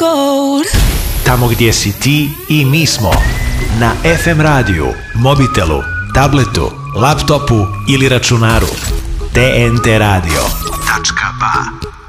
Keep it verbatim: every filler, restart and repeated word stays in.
gold. Tamo gdje si ti i mi smo. Na ef em radiju, mobitelu, tabletu, laptopu ili računaru. te en te radio tačka ba.